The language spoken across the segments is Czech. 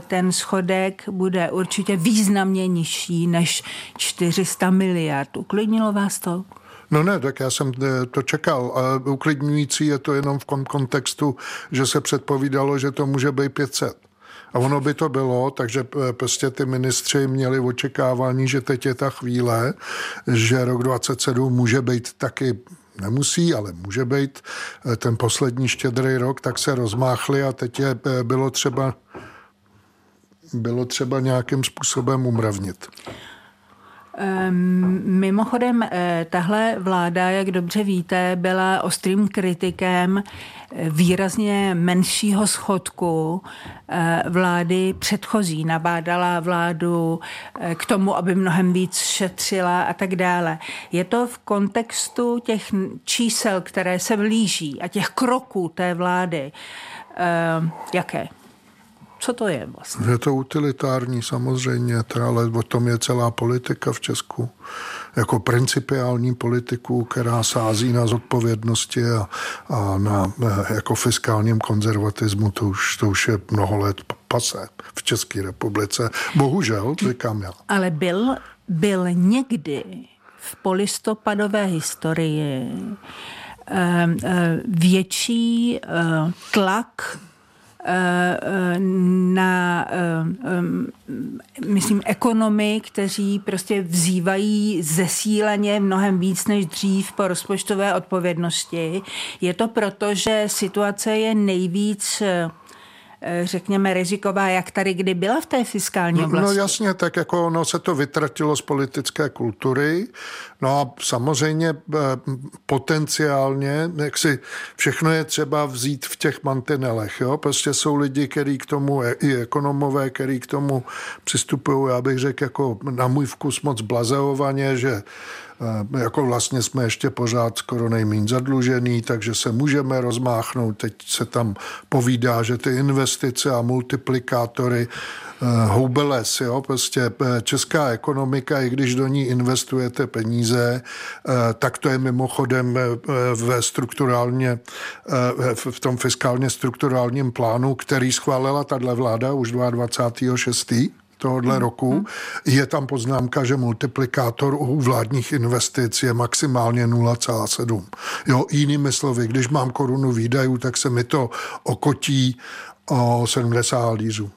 ten schodek bude určitě významně nižší než 400 miliard. Uklidnilo vás to? No ne, tak já jsem to čekal. A uklidňující je to jenom v kontextu, že se předpovídalo, že to může být 500. A ono by to bylo, takže prostě ty ministři měli očekávání, že teď je ta chvíle, že rok 2027 může být taky, nemusí, ale může být ten poslední štědrý rok, tak se rozmáchli a teď bylo třeba nějakým způsobem umravnit. Mimochodem, tahle vláda, jak dobře víte, byla ostrým kritikem výrazně menšího schodku vlády předchozí. Nabádala vládu k tomu, aby mnohem víc šetřila a tak dále. Je to v kontextu těch čísel, které se blíží a těch kroků té vlády, jaké? Co to je vlastně? Je to utilitární samozřejmě, ale o tom je celá politika v Česku. Jako principiální politiku, která sází na zodpovědnosti a na jako fiskálním konzervatismu, to už je mnoho let pase v České republice. Bohužel, říkám já. Ale byl někdy v polistopadové historii větší tlak na, myslím, ekonomy, kteří prostě vzývají zesíleně mnohem víc než dřív po rozpočtové odpovědnosti. Je to proto, že situace je nejvíc, řekněme, riziková, jak tady kdy byla v té fiskální oblasti? No jasně, tak jako ono se to vytratilo z politické kultury. No a samozřejmě potenciálně, jak si všechno je třeba vzít v těch mantinelech. Jo? Prostě jsou lidi, kteří k tomu, i ekonomové, kteří k tomu přistupují, já bych řekl, jako na můj vkus moc blazeovaně, že jako vlastně jsme ještě pořád skoro nejméně zadlužený, takže se můžeme rozmáchnout. Teď se tam povídá, že ty investice a multiplikátory hoube les, jo? Prostě česká ekonomika, i když do ní investujete peníze, tak to je mimochodem v tom fiskálně strukturálním plánu, který schválila tato vláda už 22.6. tohohle roku, je tam poznámka, že multiplikátor u vládních investic je maximálně 0,7. Jo, jinými slovy, když mám korunu výdajů, tak se mi to okotí o 70 halířů.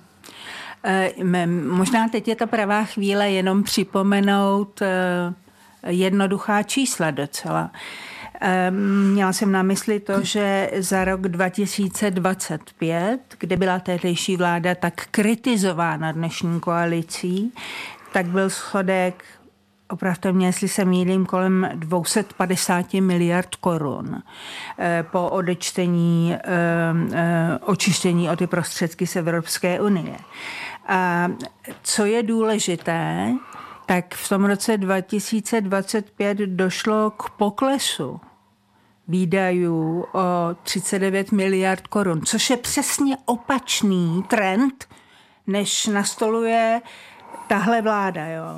Možná teď je ta pravá chvíle jenom připomenout jednoduchá čísla docela. Měla jsem na mysli to, že za rok 2025, kde byla tehdejší vláda tak kritizována dnešní koalicí, tak byl schodek, opravdu mě, jestli se mýlím, kolem 250 miliard korun po odečtení, očištění o ty prostředky z Evropské unie. A co je důležité, tak v tom roce 2025 došlo k poklesu výdajů o 39 miliard korun, což je přesně opačný trend, než nastoluje tahle vláda. Jo.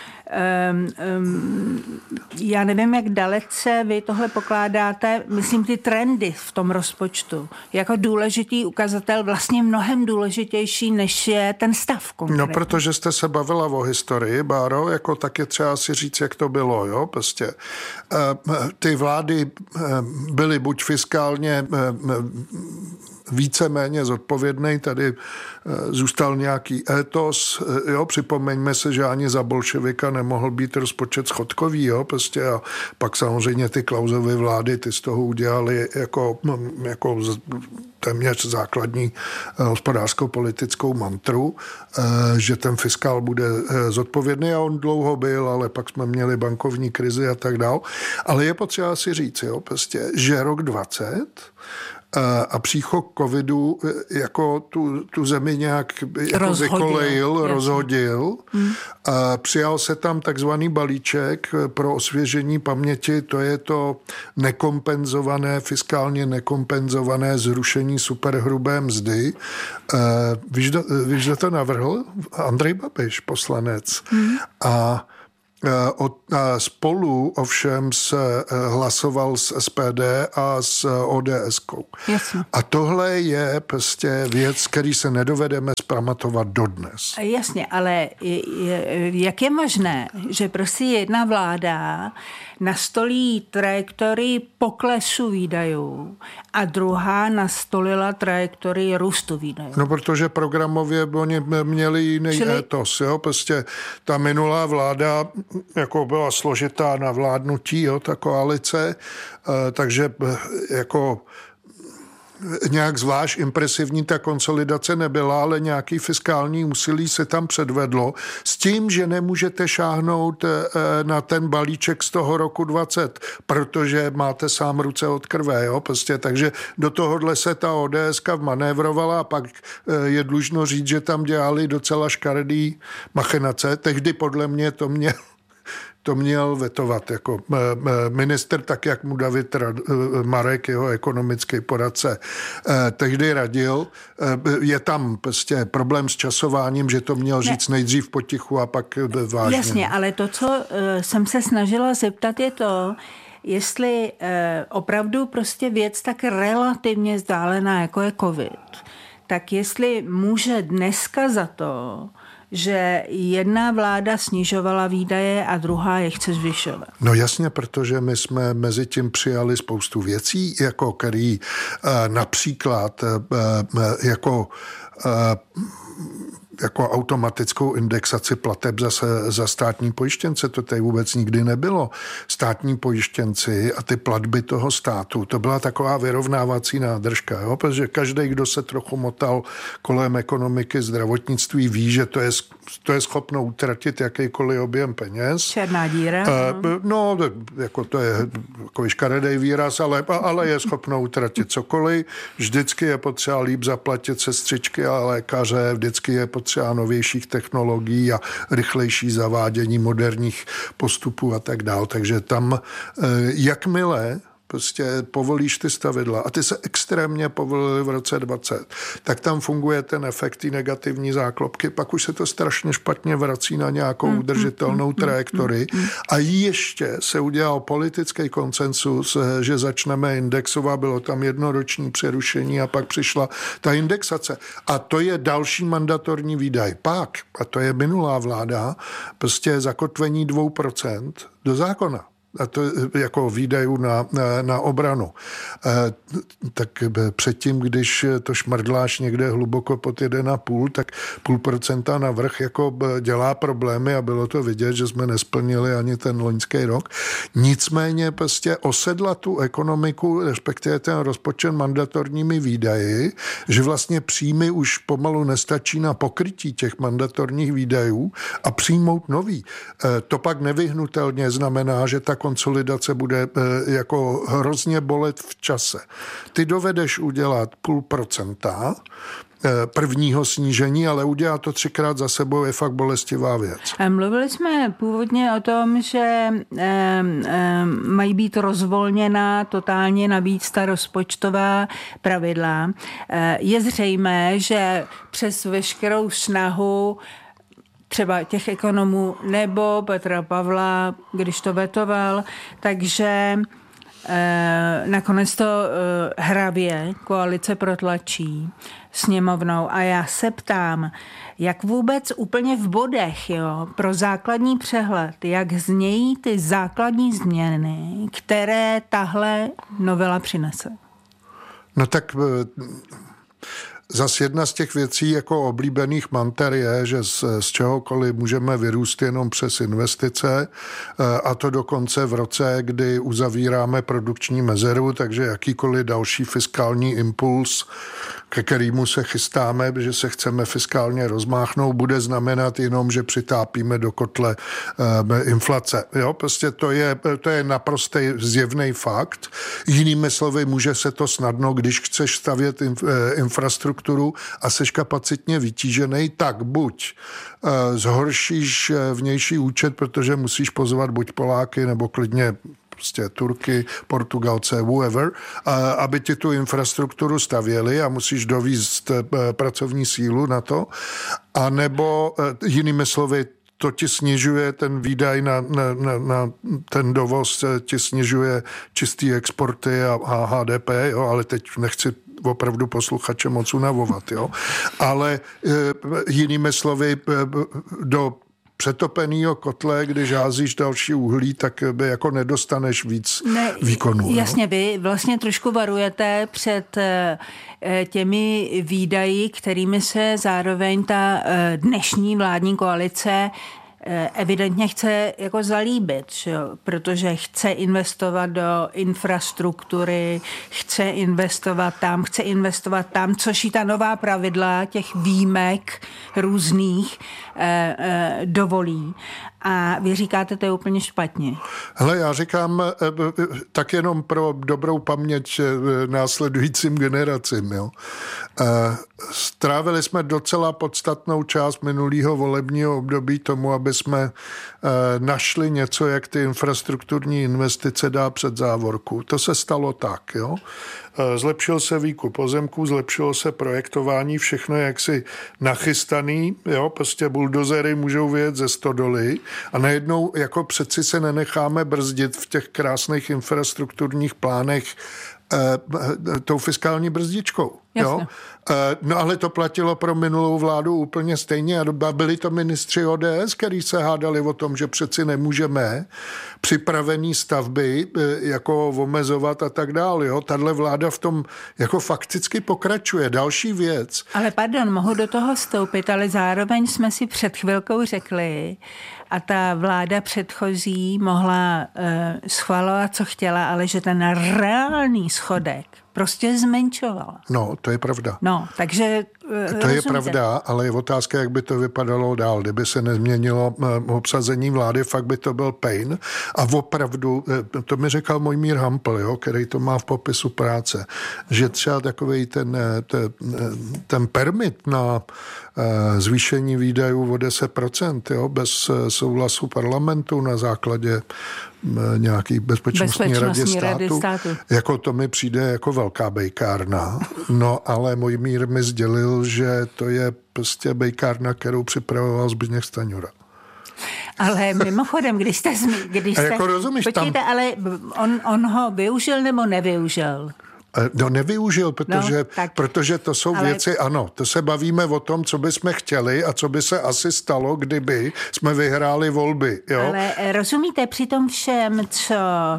Já nevím, jak dalece vy tohle pokládáte, myslím, ty trendy v tom rozpočtu, jako důležitý ukazatel, vlastně mnohem důležitější, než je ten stav konkrétně. No, protože jste se bavila o historii, Báro, jako tak je třeba si říct, jak to bylo, jo, prostě. Ty vlády byly buď fiskálně víceméně zodpovědný, tady zůstal nějaký étos, jo, připomeňme se, že ani za bolševika nemohl být rozpočet schodkový, jo, prostě a pak samozřejmě ty Klausovy vlády, ty z toho udělali jako téměř základní hospodářsko-politickou mantru, že ten fiskál bude zodpovědný a on dlouho byl, ale pak jsme měli bankovní krizi a tak dál. Ale je potřeba si říct, jo, prostě, že rok 20 a příchod covidu jako tu zemi nějak jako rozhodil. Přijal se tam takzvaný balíček pro osvěžení paměti, to je to fiskálně nekompenzované zrušení superhrubé mzdy. Víš, kdo to navrhl? Andrej Babiš, poslanec. A spolu ovšem se hlasoval s SPD a s ODS-kou. Jasně. A tohle je prostě věc, který se nedovedeme zpamatovat dodnes. Jasně, ale jak je možné, že prostě jedna vláda nastolí trajektorii poklesu výdajů a druhá nastolila trajektorii růstu výdajů? No, protože programově oni měli jiný étos. Jo? Prostě ta minulá vláda jako byla složitá na vládnutí, jo, ta koalice, takže jako nějak zvlášť impresivní ta konsolidace nebyla, ale nějaký fiskální úsilí se tam předvedlo s tím, že nemůžete šáhnout na ten balíček z toho roku 20, protože máte sám ruce od krve, jo, prostě, takže do tohohle se ta ODS-ka vmanévrovala a pak je dlužno říct, že tam dělali docela škaredý machinace. Tehdy podle mě to měl vetovat jako minister, tak jak mu David Marek, jeho ekonomický poradce, tehdy radil. Je tam prostě problém s časováním, že to měl říct nejdřív potichu a pak vážně. Jasně, ale to, co jsem se snažila zeptat, je to, jestli opravdu prostě věc tak relativně vzdálená, jako je covid, tak jestli může dneska za to, že jedna vláda snižovala výdaje a druhá je chce zvyšovat. No jasně, protože my jsme mezi tím přijali spoustu věcí, jako který například jako automatickou indexaci plateb za státní pojištěnce. To tady vůbec nikdy nebylo. Státní pojištěnci a ty platby toho státu, to byla taková vyrovnávací nádržka, jo? Protože každý, kdo se trochu motal kolem ekonomiky, zdravotnictví, ví, že to je schopno utratit jakýkoliv objem peněz. Černá díra. No, jako to je takový škaredej výraz, ale je schopno utratit cokoliv. Vždycky je potřeba líp zaplatit sestřičky a lékaře, vždycky je potřeba novějších technologií a rychlejší zavádění moderních postupů a tak dál. Takže tam, jakmile prostě povolíš ty stavidla a ty se extrémně povolily v roce 20, tak tam funguje ten efekt té negativní záklopky, pak už se to strašně špatně vrací na nějakou udržitelnou trajektorii a ještě se udělal politický konsensus, že začneme indexovat, bylo tam jednoroční přerušení a pak přišla ta indexace. A to je další mandatorní výdaj. Pak, a to je minulá vláda, prostě zakotvení 2% do zákona. A to jako výdajů na obranu. Tak předtím, když to šmrdláš někde hluboko pod 1,5, tak 0,5% navrch jako dělá problémy a bylo to vidět, že jsme nesplnili ani ten loňský rok. Nicméně prostě osedla tu ekonomiku, respektive ten rozpočet mandatorními výdaji, že vlastně příjmy už pomalu nestačí na pokrytí těch mandatorních výdajů a přijmout nový. To pak nevyhnutelně znamená, že ta konsolidace bude jako hrozně bolet v čase. Ty dovedeš udělat 0,5% prvního snížení, ale udělat to 3krát za sebou je fakt bolestivá věc. Mluvili jsme původně o tom, že mají být rozvolněná totálně navíc ta rozpočtová pravidla. Je zřejmé, že přes veškerou snahu třeba těch ekonomů nebo Petra Pavla, když to vetoval, takže nakonec to hravě koalice protlačí sněmovnou. A já se ptám, jak vůbec úplně v bodech, jo, pro základní přehled, jak znějí ty základní změny, které tahle novela přinese? No tak zas jedna z těch věcí jako oblíbených manter je, že z čehokoliv můžeme vyrůst jenom přes investice a to dokonce v roce, kdy uzavíráme produkční mezeru, takže jakýkoliv další fiskální impuls, ke kterému se chystáme, že se chceme fiskálně rozmáchnout, bude znamenat jenom, že přitápíme do kotle inflace. Jo? Prostě to je naprostý zjevný fakt. Jinými slovy, může se to snadno, když chceš stavět infrastrukturu a seš kapacitně vytížený, tak buď zhoršíš vnější účet, protože musíš pozvat buď Poláky, nebo klidně prostě Turky, Portugalce, whoever, aby ti tu infrastrukturu stavěli a musíš dovízt pracovní sílu na to, a nebo jinými slovy to ti snižuje ten výdaj na ten dovoz, ti snižuje čistý exporty a HDP, jo, ale teď nechci opravdu posluchače moc unavovat, jo. Ale jinými slovy, do přetopenýho kotle, když házíš další uhlí, tak by jako nedostaneš víc výkonů. Jasně, vy vlastně trošku varujete před těmi výdaji, kterými se zároveň ta dnešní vládní koalice evidentně chce jako zalíbit, protože chce investovat do infrastruktury, chce investovat tam, což i ta nová pravidla těch výjimek různých dovolí. A vy říkáte, to je úplně špatně. Hele, já říkám tak jenom pro dobrou paměť následujícím generacím. Jo. Strávili jsme docela podstatnou část minulého volebního období tomu, aby jsme našli něco, jak ty infrastrukturní investice dá před závorku. To se stalo tak, jo. Zlepšil se výkup pozemků, zlepšilo se projektování, všechno je jaksi nachystaný, jo, prostě buldozery můžou vyjet ze stodoly a najednou jako přeci se nenecháme brzdit v těch krásných infrastrukturních plánech tou fiskální brzdičkou. Jo? No ale to platilo pro minulou vládu úplně stejně a byli to ministři ODS, kteří se hádali o tom, že přeci nemůžeme připravený stavby jako omezovat a tak dále. Jo? Tahle vláda v tom jako fakticky pokračuje. Další věc. Ale pardon, mohu do toho vstoupit, ale zároveň jsme si před chvilkou řekli, a ta vláda předchozí mohla schvalovat, co chtěla, ale že ten reálný schodek prostě zmenšovala. No, to je pravda. No, takže to je pravda, ale je otázka, jak by to vypadalo dál. Kdyby se nezměnilo obsazení vlády, fakt by to byl pain. A opravdu, to mi říkal Mojmír Hampl, jo, který to má v popisu práce, že třeba takovej ten permit na zvýšení výdajů o 10%, jo, bez souhlasu parlamentu na základě nějaký bezpečnostní rady státu. Jako to mi přijde jako velká bejkárna. No, ale Mojmír mi sdělil, že to je prostě bejkárna, kterou připravoval Zbyněk Stanjura. Ale mimochodem, když jste jako rozumíš, počkejte, tam... ale on ho využil nebo nevyužil? No nevyužil, protože to jsou věci, ano, to se bavíme o tom, co bychom chtěli a co by se asi stalo, kdyby jsme vyhráli volby. Jo? Ale rozumíte, při tom všem, co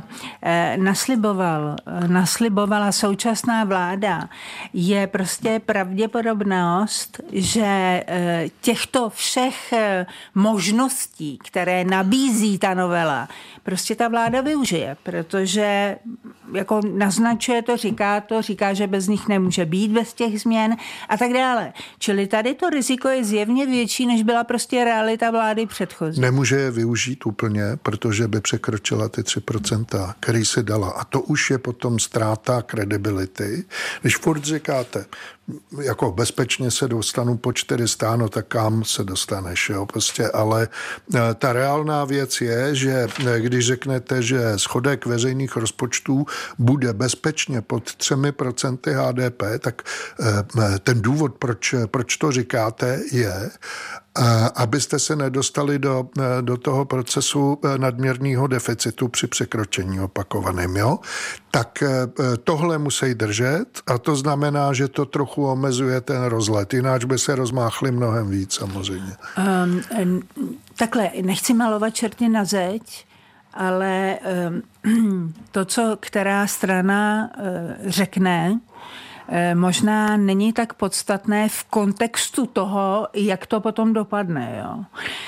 naslibovala současná vláda, je prostě pravděpodobnost, že těchto všech možností, které nabízí ta novela, prostě ta vláda využije, protože jako naznačuje to, říká, že bez nich nemůže být, bez těch změn a tak dále. Čili tady to riziko je zjevně větší, než byla prostě realita vlády předchozí. Nemůže je využít úplně, protože by překročila ty 3%, který si dala. A to už je potom ztráta kredibility. Když furt říkáte, jako bezpečně se dostanu po 400, no tak kam se dostaneš, jo, prostě, ale ta reálná věc je, že když řeknete, že schodek veřejných rozpočtů bude bezpečně pod 3% HDP, tak ten důvod, proč to říkáte, je, abyste se nedostali do toho procesu nadměrného deficitu při překročení opakovaným, jo? Tak tohle musí držet a to znamená, že to trochu omezuje ten rozlet, jináč by se rozmáchli mnohem víc samozřejmě. Takhle, nechci malovat čerty na zeď, ale to, co která strana řekne, možná není tak podstatné v kontextu toho, jak to potom dopadne. Jo.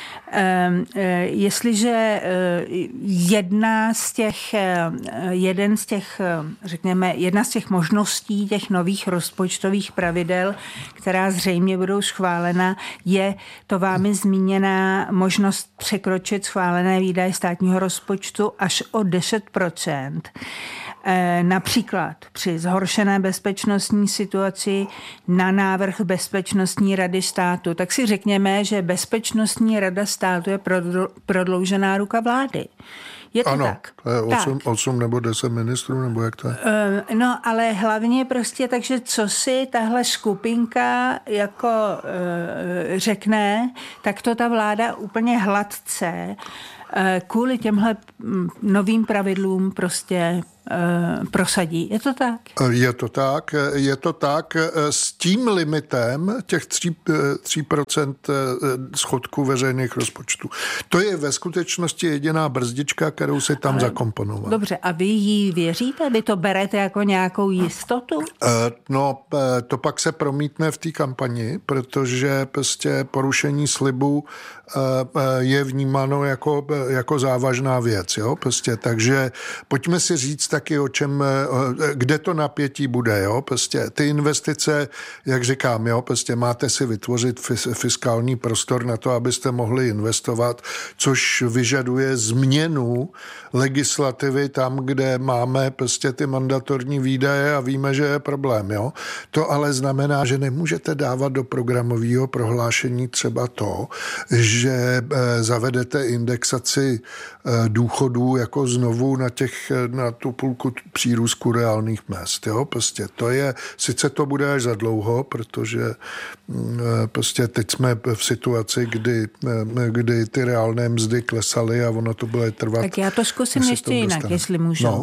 Jestliže jedna z těch možností těch nových rozpočtových pravidel, která zřejmě budou schválena, je to vámi zmíněná možnost překročit schválené výdaje státního rozpočtu až o 10%. Například při zhoršené bezpečnostní situaci na návrh Bezpečnostní rady státu, tak si řekněme, že Bezpečnostní rada státu je prodloužená ruka vlády. Je to ano, tak. To je 8 nebo 10 ministrů, nebo jak to je? No, ale hlavně prostě, takže co si tahle skupinka jako řekne, tak to ta vláda úplně hladce kvůli těmhle novým pravidlům prostě prosadí. Je to tak? Je to tak s tím limitem těch 3% schodku veřejných rozpočtů. To je ve skutečnosti jediná brzdička, kterou si tam zakomponoval. Dobře, a vy jí věříte? Vy to berete jako nějakou jistotu? No, to pak se promítne v té kampani, protože prostě porušení slibu je vnímáno jako závažná věc. Jo? Prostě, takže pojďme si říct taky, kde to napětí bude. Jo? Prostě, ty investice, jak říkám, jo? Prostě máte si vytvořit fiskální prostor na to, abyste mohli investovat, což vyžaduje změnu legislativy tam, kde máme prostě ty mandatorní výdaje a víme, že je problém. Jo? To ale znamená, že nemůžete dávat do programového prohlášení třeba to, že zavedete indexaci důchodů jako znovu na tu půlku přírůstku reálných mezd. Jo? Prostě to je, sice to bude až za dlouho, protože prostě teď jsme v situaci, kdy ty reálné mzdy klesaly a ono to bude trvat. Tak já to zkusím ještě jinak, jestli můžu. No.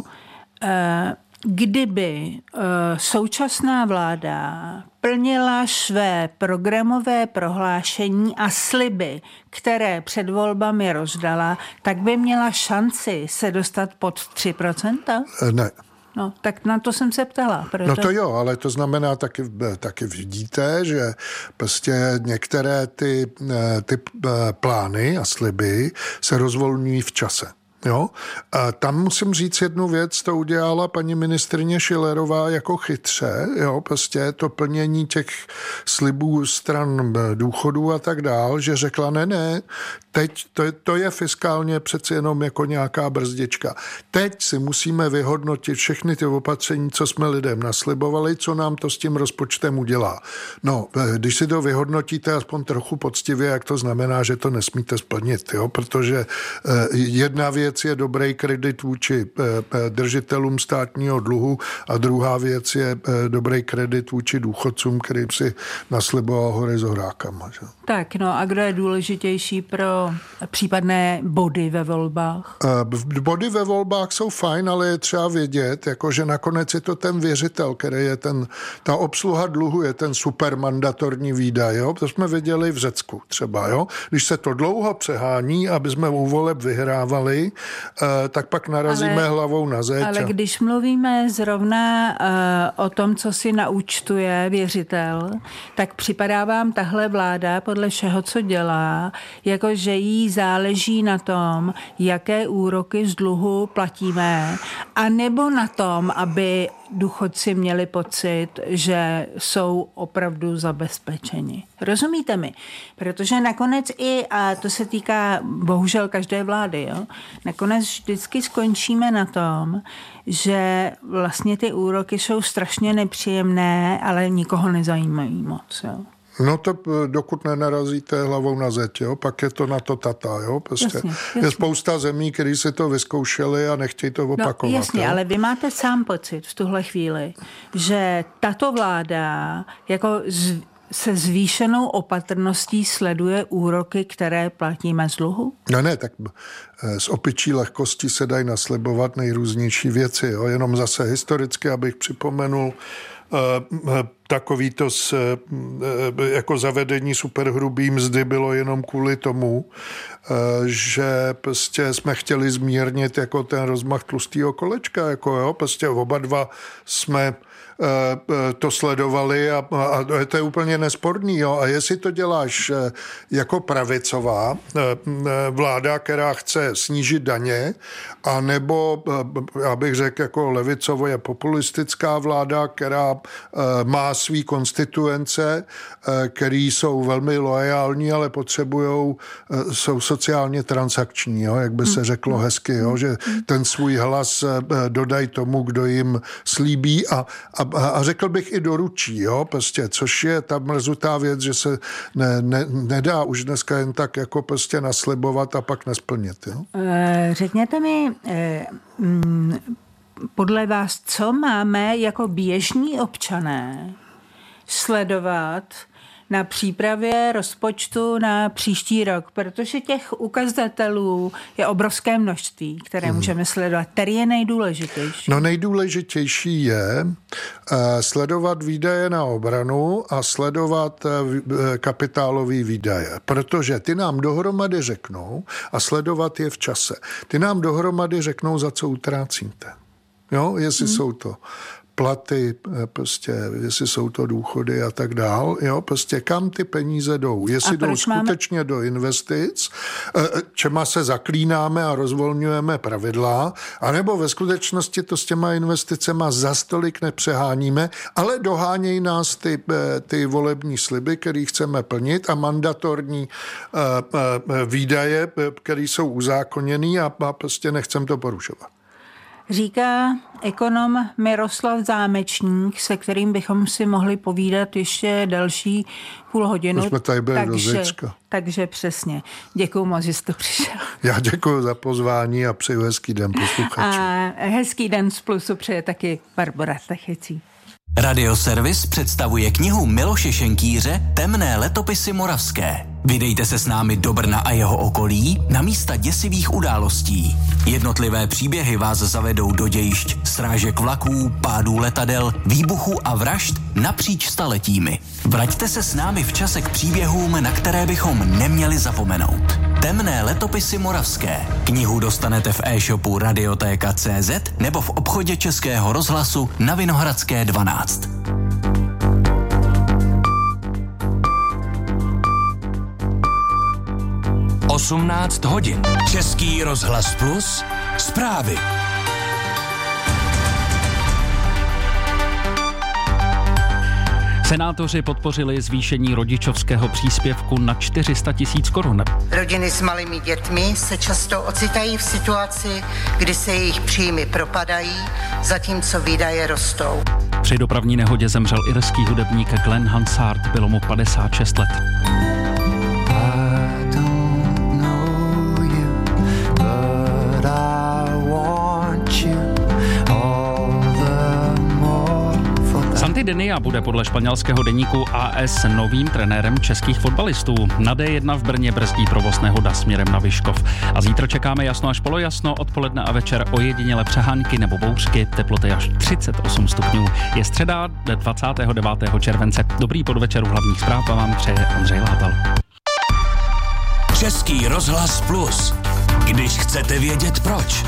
Kdyby současná vláda plnila své programové prohlášení a sliby, které před volbami rozdala, tak by měla šanci se dostat pod 3%? Ne. No, tak na to jsem se ptala. No to jo, ale to znamená taky vidíte, že prostě některé ty plány a sliby se rozvolňují v čase. Jo? A tam musím říct jednu věc, to udělala paní ministryně Schillerová jako chytře, jo? Prostě to plnění těch slibů stran důchodů a tak dál, že řekla ne, teď to je fiskálně přeci jenom jako nějaká brzdička. Teď si musíme vyhodnotit všechny ty opatření, co jsme lidem naslibovali, co nám to s tím rozpočtem udělá. No, když si to vyhodnotíte aspoň trochu poctivě, jak to znamená, že to nesmíte splnit, jo? Protože jedna věc je dobrý kredit vůči držitelům státního dluhu a druhá věc je dobrý kredit vůči důchodcům, který si nasliboval hory s horákama. Že? Tak, no a kdo je důležitější pro případné body ve volbách? Body ve volbách jsou fajn, ale je třeba vědět, jako, že nakonec je to ten věřitel, který je ta obsluha dluhu je ten supermandatorní výdaj. Jo? To jsme viděli v Řecku třeba. Jo? Když se to dlouho přehání, aby jsme u voleb vyhrávali, tak pak narazíme hlavou na zeď. Ale když mluvíme zrovna o tom, co si naúčtuje věřitel, tak připadá vám tahle vláda podle všeho, co dělá, jako že jí záleží na tom, jaké úroky z dluhu platíme, a nebo na tom, aby důchodci měli pocit, že jsou opravdu zabezpečeni. Rozumíte mi? Protože nakonec a to se týká bohužel každé vlády, jo? Nakonec vždycky skončíme na tom, že vlastně ty úroky jsou strašně nepříjemné, ale nikoho nezajímají moc. Jo? No to dokud nenarazíte hlavou na zeď, jo? Pak je to na to tata. Jo? Prostě jasně. Je spousta zemí, kteří si to vyzkoušeli a nechtějí to opakovat. No, jasně, jo? ale vy máte sám pocit v tuhle chvíli, že tato vláda jako se zvýšenou opatrností sleduje úroky, které platíme z dluhu? Ne, tak z opičí lehkosti se dají naslibovat nejrůznější věci. Jo? Jenom zase historicky, abych připomenul, takový to jako zavedení superhrubý mzdy bylo jenom kvůli tomu, že prostě jsme chtěli zmírnit jako ten rozmach tlustého kolečka. Jako, jo? Prostě oba dva jsme to sledovali a to je úplně nesporný. Jo? A jestli to děláš jako pravicová vláda, která chce snížit daně, a nebo, já bych řekl, jako levicově populistická vláda, která má svý konstituence, který jsou velmi loajální, ale jsou sociálně transakční, jo? Jak by se řeklo hezky, jo? Že ten svůj hlas dodají tomu, kdo jim slíbí a a řekl bych i doručí, jo, prostě, což je ta mrzutá věc, že se nedá už dneska jen tak jako prostě naslibovat a pak nesplnit. Jo? Řekněte mi, podle vás, co máme jako běžní občané sledovat na přípravě rozpočtu na příští rok, protože těch ukazatelů je obrovské množství, které můžeme sledovat. Který je nejdůležitější? No nejdůležitější je sledovat výdaje na obranu a sledovat kapitálové výdaje, protože ty nám dohromady řeknou a sledovat je v čase. Ty nám dohromady řeknou, za co utrácíte. Jo, jestli jsou to platy, prostě, jestli jsou to důchody a tak dál, jo, prostě kam ty peníze jdou. Jestli jdou skutečně do investic, čema se zaklínáme a rozvolňujeme pravidla, anebo ve skutečnosti to s těma investicema za stolik nepřeháníme, ale dohánějí nás ty volební sliby, které chceme plnit a mandatorní výdaje, které jsou uzákoněný a prostě nechcem to porušovat. Říká ekonom Miroslav Zámečník, se kterým bychom si mohli povídat ještě další půl hodinu. To jsme tady byli do zítřka. Takže přesně. Děkuju moc, že jste přišel. Já děkuju za pozvání a přeju hezký den posluchačům. A hezký den z Plusu přeje taky Barbora Techecí. Radioservis představuje knihu Miloše Šenkýře Temné letopisy moravské. Vydejte se s námi do Brna a jeho okolí na místa děsivých událostí. Jednotlivé příběhy vás zavedou do dějišť srážek vlaků, pádů letadel, výbuchů a vražd napříč staletími. Vraťte se s námi v čase k příběhům, na které bychom neměli zapomenout. Temné letopisy moravské. Knihu dostanete v e-shopu Radiotéka.cz nebo v obchodě Českého rozhlasu na Vinohradské 12. 18 hodin. Český rozhlas Plus. Zprávy. Senátoři podpořili zvýšení rodičovského příspěvku na 400 000 korun. Rodiny s malými dětmi se často ocitají v situaci, kdy se jejich příjmy propadají, zatímco výdaje rostou. Při dopravní nehodě zemřel irský hudebník Glenn Hansard, bylo mu 56 let. Santi Denia bude podle španělského deníku AS novým trenérem českých fotbalistů. Na D1 v Brně brzdí provoz nehoda směrem na Vyškov. A zítra čekáme jasno až polojasno, odpoledne a večer ojediněle přehánky nebo bouřky, teploty až 38 stupňů. Je středa 29. července. Dobrý podvečer u hlavních zpráv a vám přeje Ondřej Látal. Český rozhlas Plus. Když chcete vědět proč.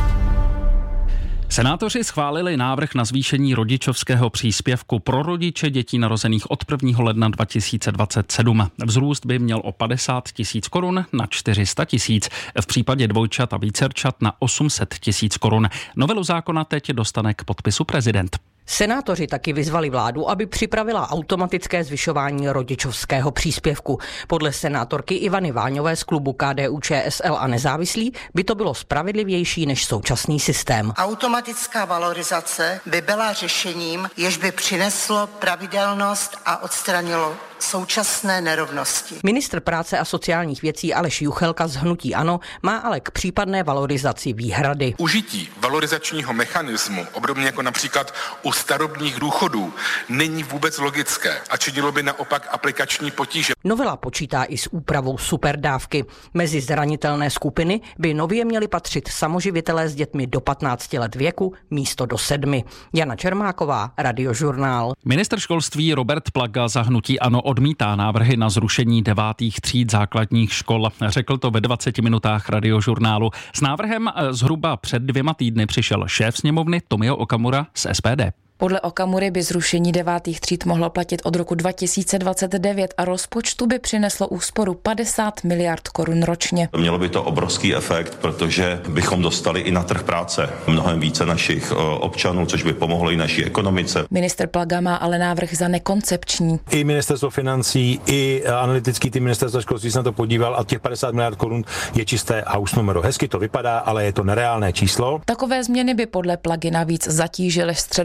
Senátoři schválili návrh na zvýšení rodičovského příspěvku pro rodiče dětí narozených od 1. ledna 2027. Vzrůst by měl o 50 000 korun na 400 000, v případě dvojčat a vícerčat na 800 000 korun. Novelu zákona teď dostane k podpisu prezident. Senátoři taky vyzvali vládu, aby připravila automatické zvyšování rodičovského příspěvku. Podle senátorky Ivany Váňové z klubu KDU-ČSL a nezávislí by to bylo spravedlivější než současný systém. Automatická valorizace by byla řešením, jež by přineslo pravidelnost a odstranilo současné nerovnosti. Ministr práce a sociálních věcí Aleš Juchelka z hnutí ANO má ale k případné valorizaci výhrady. Užití valorizačního mechanismu, obdobně jako například u starobních důchodů, není vůbec logické a činilo by naopak aplikační potíže. Novela počítá i s úpravou superdávky. Mezi zranitelné skupiny by nově měli patřit samoživitelé s dětmi do 15 let věku místo do 7. Jana Čermáková, Radiožurnál. Ministr školství Robert Plaga za hnutí ANO odmítá návrhy na zrušení 9. tříd základních škol. Řekl to ve 20 minutách Radiožurnálu. S návrhem zhruba před 2 týdny přišel šéf sněmovny Tomio Okamura z SPD. Podle Okamury by zrušení 9. tříd mohlo platit od roku 2029 a rozpočtu by přineslo úsporu 50 miliard korun ročně. Mělo by to obrovský efekt, protože bychom dostali i na trh práce mnohem více našich občanů, což by pomohlo i naší ekonomice. Ministr Plaga má ale návrh za nekoncepční. I ministerstvo financí, i analytický tým ministerstva školství se na to podíval a těch 50 miliard korun je čisté house numero. Hezky to vypadá, ale je to nereálné číslo. Takové změny by podle Plagy navíc zatížily středoškolské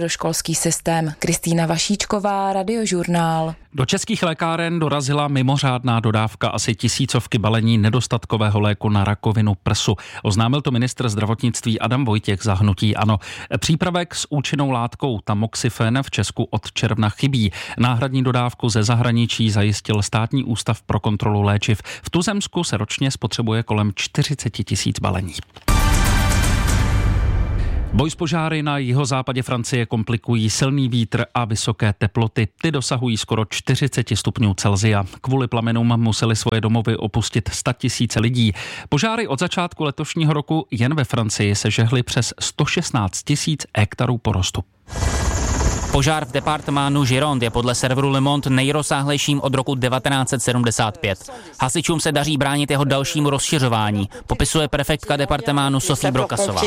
zdravotnický systém. Kristýna Vašíčková, Radiožurnál. Do českých lékáren dorazila mimořádná dodávka asi 1000 balení nedostatkového léku na rakovinu prsu. Oznámil to ministr zdravotnictví Adam Vojtěch za hnutí ANO. Přípravek s účinnou látkou tamoxifen v Česku od června chybí. Náhradní dodávku ze zahraničí zajistil Státní ústav pro kontrolu léčiv. V tuzemsku se ročně spotřebuje kolem 40 000 balení. Boj s požáry na jihozápadě Francie komplikují silný vítr a vysoké teploty. Ty dosahují skoro 40 stupňů Celsia. Kvůli plamenům museli svoje domovy opustit 100 000 lidí. Požáry od začátku letošního roku jen ve Francii sežehly přes 116 000 hektarů porostu. Požár v departemánu Gironde je podle serveru Le Monde nejrozsáhlejším od roku 1975. Hasičům se daří bránit jeho dalšímu rozšiřování, popisuje prefektka departemánu Sophie Brokasová.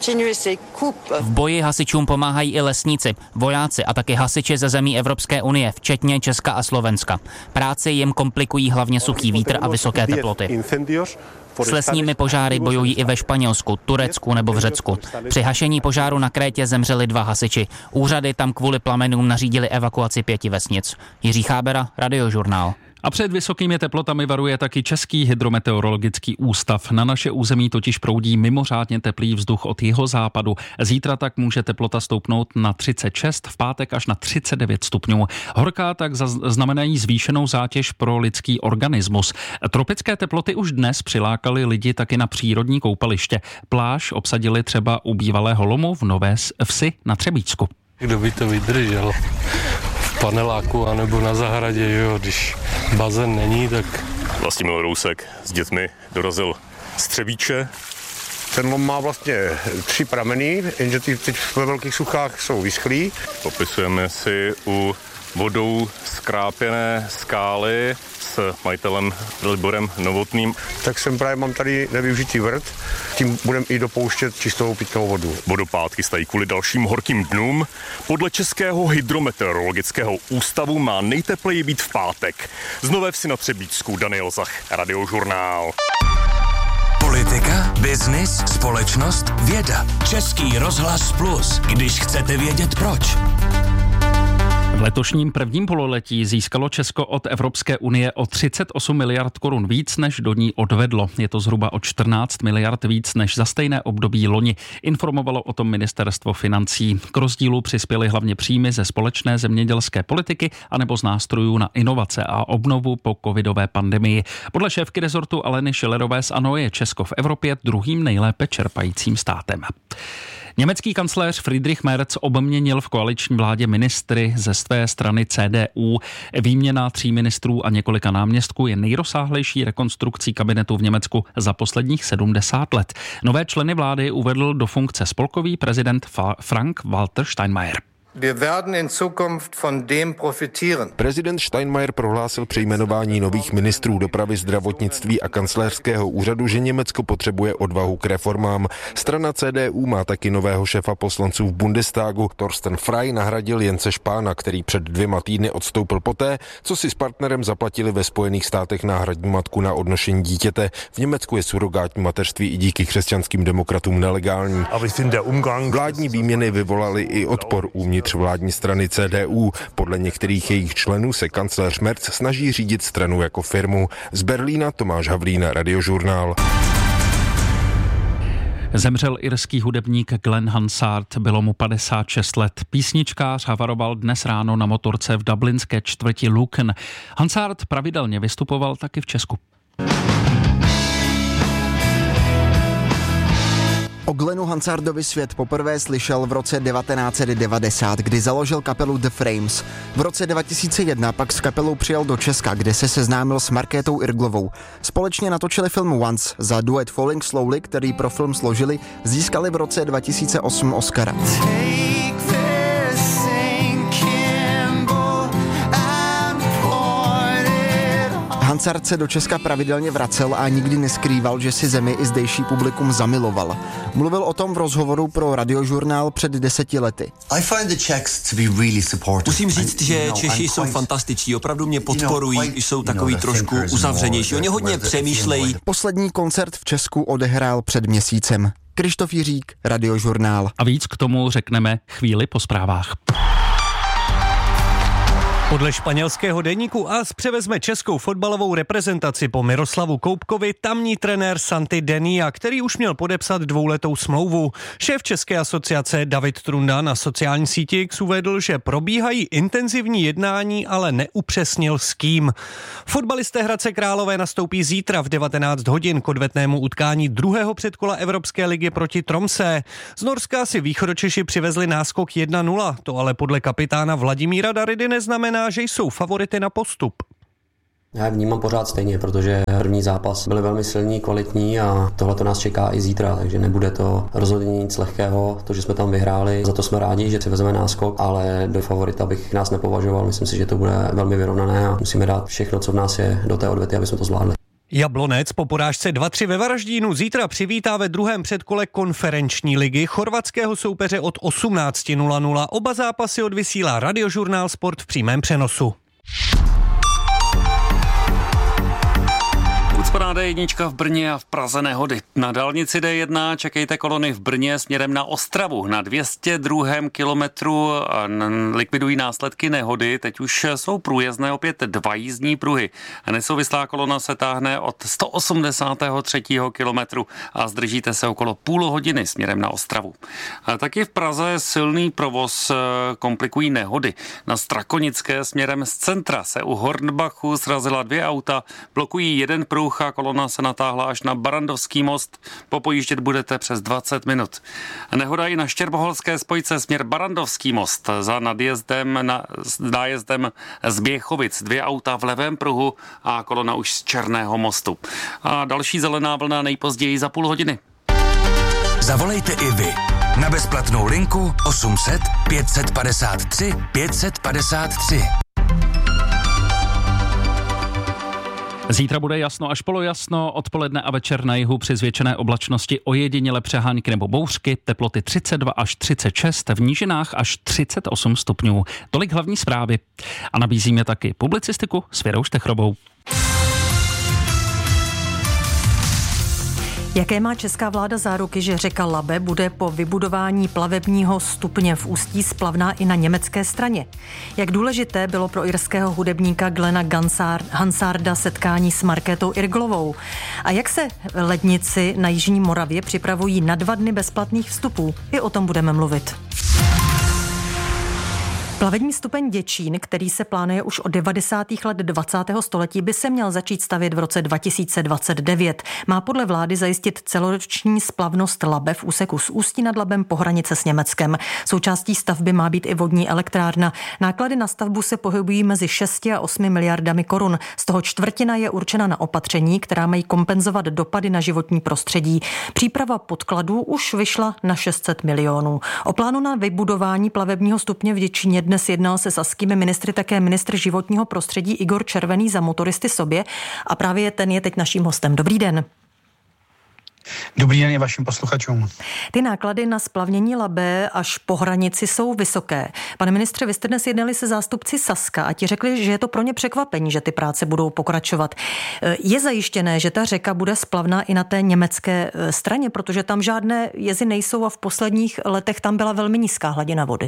V boji hasičům pomáhají i lesníci, vojáci a taky hasiči ze zemí Evropské unie, včetně Česka a Slovenska. Práci jim komplikují hlavně suchý vítr a vysoké teploty. S lesními požáry bojují i ve Španělsku, Turecku nebo v Řecku. Při hašení požáru na Krétě zemřeli 2 hasiči. Úřady tam kvůli plamenům nařídili evakuaci 5 vesnic. Jiří Chábera, Radiožurnál. A před vysokými teplotami varuje taky Český hydrometeorologický ústav. Na naše území totiž proudí mimořádně teplý vzduch od jihozápadu. Zítra tak může teplota stoupnout na 36, v pátek až na 39 stupňů. Horká tak znamenají zvýšenou zátěž pro lidský organismus. Tropické teploty už dnes přilákaly lidi taky na přírodní koupaliště. Pláž obsadili třeba u bývalého lomu v Nové Vsi na Třebíčsku. Kdo by to vydržel? Paneláku anebo na zahradě, jo, když bazén není, tak... Vlastimil Rousek s dětmi dorazil z Třebíče. Ten lom má vlastně 3 prameny, jenže ty teď ve velkých suchách jsou vyschlí. Popisujeme si u vodou skrápěné skály s majitelem Liborem Novotným. Tak mám tady nevyužitý vrt, tím budeme i dopouštět čistou pitnou vodu. Vodopádky stají kvůli dalším horkým dnům. Podle Českého hydrometeorologického ústavu má nejtepleji být v pátek. Z Nové Vsi na Třebíčsku Daniel Zach, Radiožurnál. Politika, biznis, společnost, věda. Český rozhlas Plus, když chcete vědět proč. V letošním prvním pololetí získalo Česko od Evropské unie o 38 miliard korun víc, než do ní odvedlo. Je to zhruba o 14 miliard víc než za stejné období loni. Informovalo o tom ministerstvo financí. K rozdílu přispěly hlavně příjmy ze společné zemědělské politiky anebo z nástrojů na inovace a obnovu po covidové pandemii. Podle šéfky rezortu Aleny Schillerové z ANO je Česko v Evropě druhým nejlépe čerpajícím státem. Německý kancléř Friedrich Merz obměnil v koaliční vládě ministry ze své strany CDU. Výměna 3 ministrů a několika náměstků je nejrozsáhlejší rekonstrukcí kabinetu v Německu za posledních 70 let. Nové členy vlády uvedl do funkce spolkový prezident Frank-Walter Steinmeier. Prezident Steinmeier prohlásil při jmenování nových ministrů dopravy, zdravotnictví a kancléřského úřadu, že Německo potřebuje odvahu k reformám. Strana CDU má taky nového šéfa poslanců v Bundestagu. Thorsten Frey nahradil Jence Spahna, který před 2 týdny odstoupil poté, co si s partnerem zaplatili ve Spojených státech náhradní matku na odnošení dítěte. V Německu je surogátní mateřství i díky křesťanským demokratům nelegální. Vládní výměny vyvolaly i odpor uvnitř vládní strany CDU. Podle některých jejich členů se kancléř Merz snaží řídit stranu jako firmu. Z Berlína Tomáš Havlín, Radiožurnál. Zemřel irský hudebník Glenn Hansard, bylo mu 56 let. Písničkář havaroval dnes ráno na motorce v dublinské čtvrti Lucan. Hansard pravidelně vystupoval taky v Česku. O Glennu Hansardovi svět poprvé slyšel v roce 1990, kdy založil kapelu The Frames. V roce 2001 pak s kapelou přijel do Česka, kde se seznámil s Markétou Irglovou. Společně natočili film Once. Za duet Falling Slowly, který pro film složili, získali v roce 2008 Oscara. Hansard se do Česka pravidelně vracel a nikdy neskrýval, že si zemi i zdejší publikum zamiloval. Mluvil o tom v rozhovoru pro Radiožurnál před 10 lety. Musím říct, že Češi jsou fantastiční, opravdu mě podporují, jsou takový trošku uzavřenější, oni hodně přemýšlejí. Poslední koncert v Česku odehrál před měsícem. Krištof Jiřík, Radiožurnál. A víc k tomu řekneme chvíli po zprávách. Podle španělského deníku AS převezme českou fotbalovou reprezentaci po Miroslavu Koupkovi tamní trenér Santi Denia, který už měl podepsat 2letou smlouvu. Šéf České asociace David Trunda na sociální síti X uvedl, že probíhají intenzivní jednání, ale neupřesnil s kým. Fotbalisté Hradce Králové nastoupí zítra v 19 hodin k odvetnému utkání druhého předkola Evropské ligy proti Tromsø. Z Norska si Východočeši přivezli náskok 1-0, to ale podle kapitána Vladimíra Daridy neznamená, že jsou favority na postup. Já je vnímám pořád stejně, protože první zápas byly velmi silní, kvalitní a tohle to nás čeká i zítra, takže nebude to rozhodně nic lehkého, to, že jsme tam vyhráli, za to jsme rádi, že si vezeme náskok, ale do favorita bych nás nepovažoval, myslím si, že to bude velmi vyrovnané a musíme dát všechno, co v nás je, do té odvety, aby jsme to zvládli. Jablonec po porážce 2-3 ve Varaždínu zítra přivítá ve druhém předkole konferenční ligy chorvatského soupeře od 18:00. Oba zápasy odvysílá Radiožurnál Sport v přímém přenosu. Ucpaná D1 v Brně a v Praze nehody. Na dálnici D1 čekejte kolony v Brně směrem na Ostravu. Na 202. kilometru likvidují následky nehody. Teď už jsou průjezdné opět 2 jízdní pruhy. Nesouvislá kolona se táhne od 183. kilometru a zdržíte se okolo půl hodiny směrem na Ostravu. A taky v Praze silný provoz komplikují nehody. Na Strakonické směrem z centra se u Hornbachu srazila 2 auta, blokují jeden pruh a kolona se natáhla až na Barandovský most. Popojíždět budete přes 20 minut. Nehoda i na Štěrboholské spojce směr Barandovský most. Za nájezdem z Běchovic 2 auta v levém pruhu a kolona už z Černého mostu. A další zelená vlna nejpozději za půl hodiny. Zavolejte i vy na bezplatnou linku 800 553 553. Zítra bude jasno až polojasno, odpoledne a večer na jihu při zvětšené oblačnosti ojediněle přehánky nebo bouřky, teploty 32 až 36, v nížinách až 38 stupňů. Tolik hlavní zprávy. A nabízíme taky publicistiku s Věrou Štechrovou. Jaké má česká vláda záruky, že řeka Labe bude po vybudování plavebního stupně v Ústí splavná i na německé straně? Jak důležité bylo pro irského hudebníka Glena Hansarda setkání s Markétou Irglovou? A jak se lednici na Jižní Moravě připravují na 2 dny bezplatných vstupů? I o tom budeme mluvit. Plavební stupeň Děčín, který se plánuje už od 90. let 20. století, by se měl začít stavět v roce 2029. Má podle vlády zajistit celoroční splavnost Labe v úseku z Ústí nad Labem po hranice s Německem. Součástí stavby má být i vodní elektrárna. Náklady na stavbu se pohybují mezi 6 a 8 miliardami korun. Z toho čtvrtina je určena na opatření, která mají kompenzovat dopady na životní prostředí. Příprava podkladů už vyšla na 600 milionů. O plánu na vybudování plavebního stupně v Děčíně dnes jednal se saskými ministry také ministr životního prostředí Igor Červený za Motoristy sobě a právě ten je teď naším hostem. Dobrý den. Dobrý den i vašim posluchačům. Ty náklady na splavnění Labe až po hranici jsou vysoké. Pane ministře, vy jste dnes jednali se zástupci Saska a ti řekli, že je to pro ně překvapení, že ty práce budou pokračovat. Je zajištěné, že ta řeka bude splavná i na té německé straně, protože tam žádné jezy nejsou a v posledních letech tam byla velmi nízká hladina vody?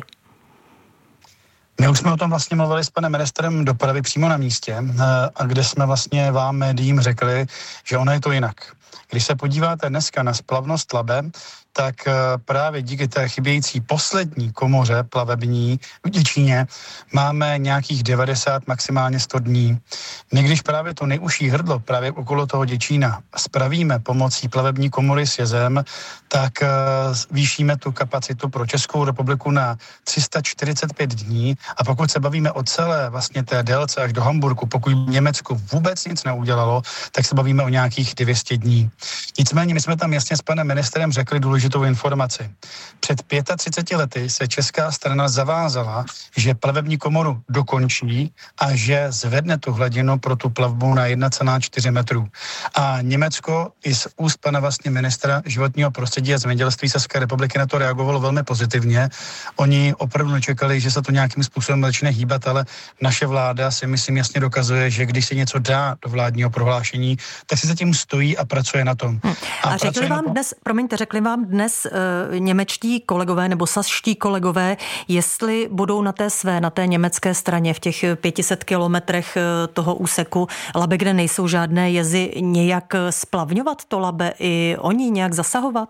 My už jsme o tom vlastně mluvili s panem ministrem dopravy přímo na místě, a kde jsme vlastně vám médiím řekli, že ono je to jinak. Když se podíváte dneska na splavnost Labe, tak právě díky té chybějící poslední komoře plavební v Děčíně máme nějakých 90, maximálně 100 dní. My když právě to nejužší hrdlo právě okolo toho Děčína spravíme pomocí plavební komory s jezem, tak zvýšíme tu kapacitu pro Českou republiku na 345 dní a pokud se bavíme o celé vlastně té délce až do Hamburku, pokud Německo vůbec nic neudělalo, tak se bavíme o nějakých 200 dní. Nicméně my jsme tam jasně s panem ministrem řekli důležitou informaci. Před 35 lety se česká strana zavázala, že plavební komoru dokončí a že zvedne tu hladinu pro tu plavbu na 1,4 metru. A Německo i z úst pana vlastně ministra životního prostředí a zemědělství Saské republiky na to reagovalo velmi pozitivně. Oni opravdu nečekali, že se to nějakým způsobem začne hýbat, ale naše vláda si myslím jasně dokazuje, že když se něco dá do vládního prohlášení, tak si za tím stojí a pracuje pracuje na tom. A řekli vám dnes němečtí kolegové nebo sašští kolegové, jestli budou na té německé straně v těch 500 kilometrech toho úseku Labe, kde nejsou žádné jezy, nějak splavňovat to Labe i oni nějak zasahovat?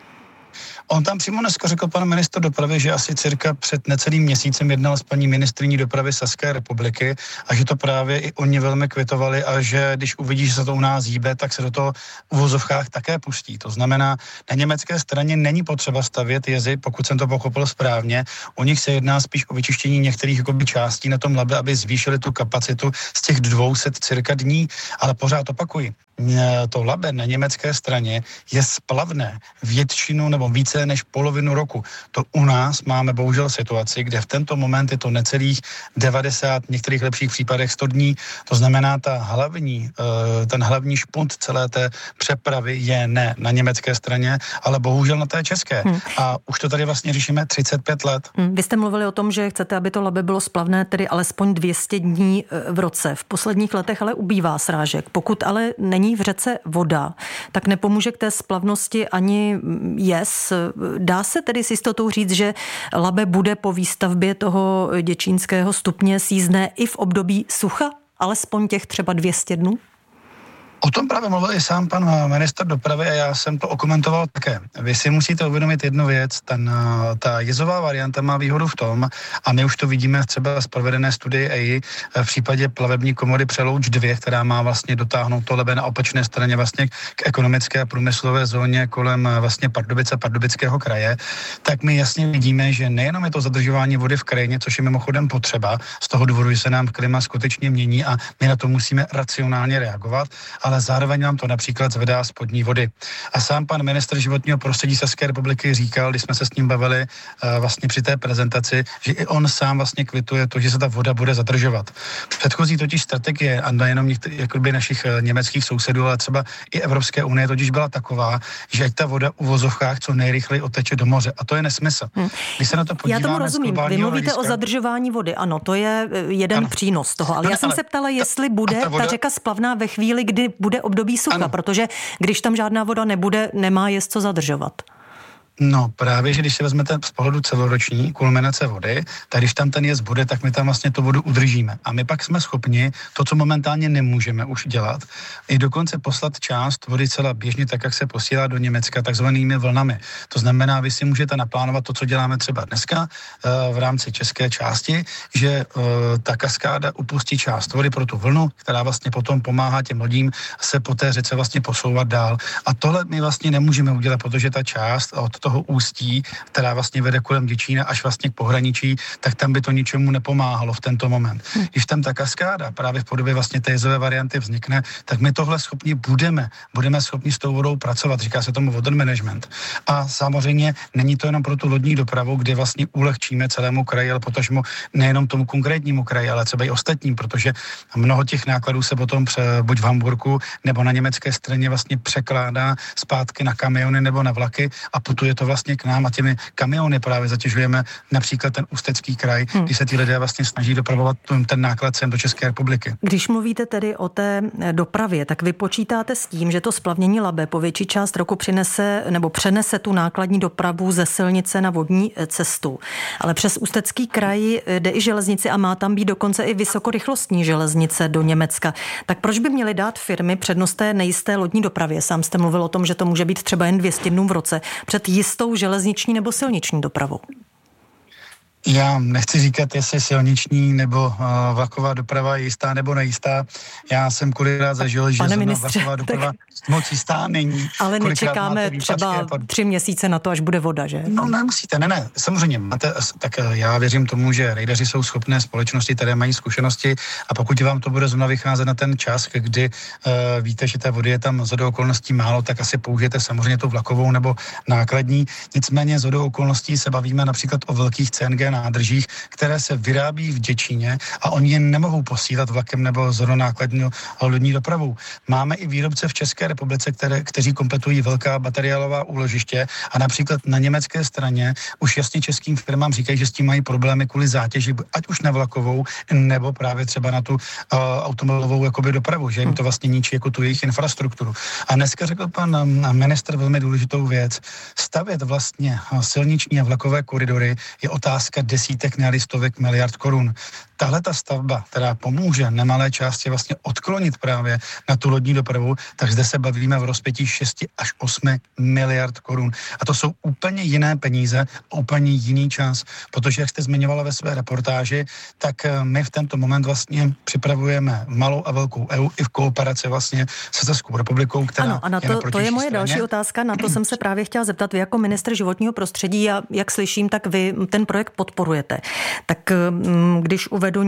On tam přímo dneska řekl pan ministr dopravy, že asi cirka před necelým měsícem jednal s paní ministryní dopravy Saské republiky a že to právě i oni velmi kvitovali a že když uvidí, že se to u nás hýbe, tak se do toho v uvozovkách také pustí. To znamená, na německé straně není potřeba stavět jezy, pokud jsem to pochopil správně. U nich se jedná spíš o vyčištění některých částí na tom Labe, aby zvýšili tu kapacitu z těch 200 cirka dní, ale pořád opakuji. To Labe na německé straně je splavné většinu nebo více než polovinu roku. To u nás máme bohužel situaci, kde v tento moment je to necelých 90, v některých lepších případech 100 dní. To znamená, ten hlavní špunt celé té přepravy je ne na německé straně, ale bohužel na té české. A už to tady vlastně řešíme 35 let. Vy jste mluvili o tom, že chcete, aby to Labe bylo splavné tedy alespoň 200 dní v roce. V posledních letech ale ubývá srážek. Pokud ale není v řece voda, tak nepomůže k té splavnosti ani jez. Dá se tedy s jistotou říct, že Labe bude po výstavbě toho děčínského stupně sjízdné i v období sucha? Alespoň těch třeba 200 dnů? O tom právě mluvil i sám pan ministr dopravy a já jsem to okomentoval také. Vy si musíte uvědomit jednu věc, ta jezová varianta má výhodu v tom, a my už to vidíme třeba z provedené studie EI v případě plavební komory Přelouč 2, která má vlastně dotáhnout to Labe na opačné straně vlastně k ekonomické a průmyslové zóně kolem vlastně Pardubice, Pardubického kraje, tak my jasně vidíme, že nejenom je to zadržování vody v krajině, což je mimochodem potřeba, z toho důvodu, že se nám klima skutečně mění a my na to musíme racionálně reagovat, ale zároveň nám to například zvedá spodní vody. A sám pan ministr životního prostředí Saské republiky říkal, když jsme se s ním bavili vlastně při té prezentaci, že i on sám vlastně kvituje to, že se ta voda bude zadržovat. Předchozí totiž strategie a nejenom našich německých sousedů, ale třeba i Evropské unie totiž byla taková, že ať ta voda u vozovkách co nejrychleji oteče do moře. A to je nesmysl. Když se na to podíváme, já tomu rozumím. Vy mluvíte o zadržování vody. Ano, to je jeden přínos toho. Ale já jsem se ptala, jestli bude ta řeka splavná ve chvíli, kdy bude období sucha, protože když tam žádná voda nebude, nemá jest co zadržovat. No právě, že když si vezmete z pohledu celoroční kulminace vody, tak když tam ten jez bude, tak my tam vlastně tu vodu udržíme. A my pak jsme schopni to, co momentálně nemůžeme už dělat, i dokonce poslat část vody celá běžně, tak jak se posílá do Německa, takzvanými vlnami. To znamená, vy si můžete naplánovat to, co děláme třeba dneska v rámci české části, že ta kaskáda upustí část vody pro tu vlnu, která vlastně potom pomáhá těm lodím se po té řece vlastně posouvat dál. A tohle my vlastně nemůžeme udělat, protože ta část od toho ústí, která vlastně vede kolem Děčína až vlastně k pohraničí, tak tam by to ničemu nepomáhalo v tento moment. Když tam ta kaskáda právě v podobě vlastně té jezové varianty vznikne, tak my tohle schopni budeme schopni s tou vodou pracovat, říká se tomu water management. A samozřejmě není to jenom pro tu lodní dopravu, kde vlastně ulehčíme celému kraji, ale potažmo nejenom tomu konkrétnímu kraji, ale třeba i ostatním, protože mnoho těch nákladů se potom buď v Hamburku nebo na německé straně vlastně překládá zpátky na kamiony nebo na vlaky a putuje to vlastně k nám a těmi kamiony právě zatěžujeme například ten Ústecký kraj, když se ty lidé vlastně snaží dopravovat ten náklad sem do České republiky. Když mluvíte tedy o té dopravě, tak vy počítáte s tím, že to splavnění Labe po větší část roku přenese tu nákladní dopravu ze silnice na vodní cestu. Ale přes Ústecký kraj jde i železnice a má tam být dokonce i vysokorychlostní železnice do Německa. Tak proč by měly dát firmy přednost té nejisté lodní dopravě? Sám jste mluvil o tom, že to může být třeba jen 200 dnů v roce před jistou železniční nebo silniční dopravou. Já nechci říkat, jestli silniční nebo vlaková doprava je jistá nebo nejistá. Já jsem kolikrát zažil, že vlaková doprava moc jistá není. Ale nečekáme třeba 3 měsíce na to, až bude voda, že? No nemusíte, ne. Samozřejmě tak já věřím tomu, že rejdaři jsou schopné společnosti, které mají zkušenosti a pokud vám to bude zrovna vycházet na ten čas, kdy víte, že té vody je tam shodou okolností málo, tak asi použijete samozřejmě tu vlakovou nebo nákladní. Nicméně shodou okolností se bavíme například o velkých CNG nádržích, které se vyrábí v Děčíně a oni je nemohou posílat vlakem nebo zoronákladní lodní dopravou. Máme i výrobce v České republice, kteří kompletují velká materiálová úložiště a například na německé straně už jasně českým firmám říkají, že s tím mají problémy kvůli zátěži, ať už na vlakovou, nebo právě třeba na tu automobilovou jakoby dopravu, že jim to vlastně ničí jako tu jejich infrastrukturu. A dneska řekl pan ministr velmi důležitou věc. Stavět vlastně silniční a vlakové koridory je otázka desítek, ne stovek miliard korun. Tahle ta stavba, která pomůže nemalé části vlastně odklonit právě na tu lodní dopravu, tak zde se bavíme v rozpětí 6 až 8 miliard korun. A to jsou úplně jiné peníze, úplně jiný čas, protože jak jste zmiňovala ve své reportáži, tak my v tento moment vlastně připravujeme malou a velkou EU i v kooperaci vlastně se Českou republikou, která ano, a na to je moje další otázka, na to jsem se právě chtěla zeptat. Vy jako ministr životního prostředí a jak slyším, tak vy ten projekt podporujete. Tak když uvedu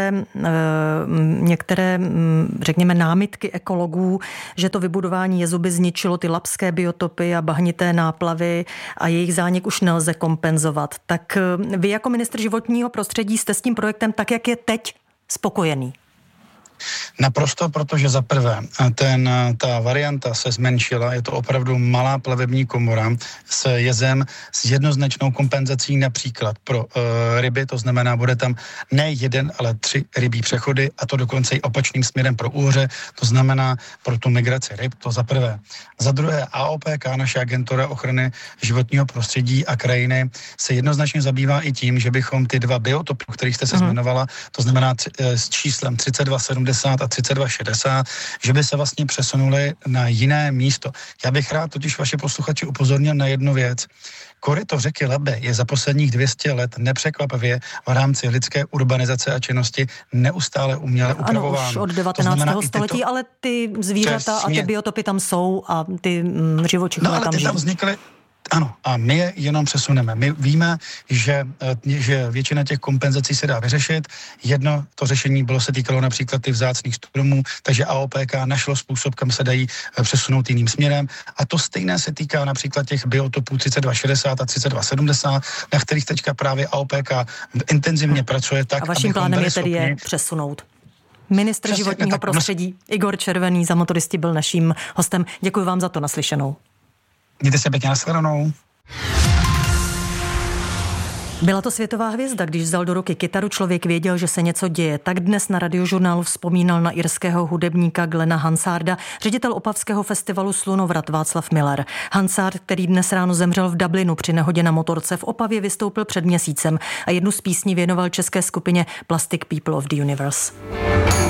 některé, řekněme, námitky ekologů, že to vybudování jezu by zničilo ty labské biotopy a bahnité náplavy a jejich zánik už nelze kompenzovat. Tak vy jako ministr životního prostředí jste s tím projektem tak, jak je teď, spokojený? Naprosto, protože za prvé ta varianta se zmenšila, je to opravdu malá plavební komora s jezem s jednoznačnou kompenzací například pro ryby, to znamená, bude tam ne 1, ale 3 rybí přechody a to dokonce i opačným směrem pro úhoře, to znamená pro tu migraci ryb, to za prvé. Za druhé AOPK, naše agentura ochrany životního prostředí a krajiny, se jednoznačně zabývá i tím, že bychom ty 2 biotopy, o kterých jste se zmiňovala, to znamená s číslem 3270 a 3260, že by se vlastně přesunuli na jiné místo. Já bych rád totiž vaše posluchači upozornil na jednu věc. Koryto řeky Labe je za posledních 200 let nepřekvapivě v rámci lidské urbanizace a činnosti neustále uměle upravováno. Ano, už od 19. století, ale ty zvířata a ty biotopy tam jsou a ty živočichové tam žijí. Ano, a my je jenom přesuneme. My víme, že většina těch kompenzací se dá vyřešit. Jedno to řešení se týkalo například ty vzácných stromů, takže AOPK našlo způsob, kam se dají přesunout jiným směrem. A to stejné se týká například těch biotopů 3260 a 3270, na kterých teďka právě AOPK intenzivně pracuje tak, a vaším plánem je tedy je přesunout. Ministr životního prostředí Igor Červený za Motoristi byl naším hostem. Děkuji vám za to, naslyšenou. Mějte se pěkně, nashledanou. Byla to světová hvězda, když vzal do ruky kytaru, člověk věděl, že se něco děje. Tak dnes na Radiožurnálu vzpomínal na irského hudebníka Glena Hansarda, ředitel opavského festivalu Slunovrat Václav Miller. Hansard, který dnes ráno zemřel v Dublinu při nehodě na motorce, v Opavě vystoupil před měsícem a jednu z písní věnoval české skupině Plastic People of the Universe.